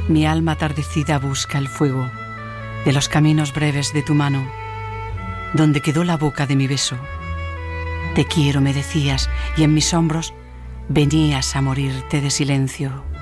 Mi alma atardecida busca el fuego de los caminos breves de tu mano, donde quedó la boca de mi beso. Te quiero, me decías, y en mis hombros venías a morirte de silencio.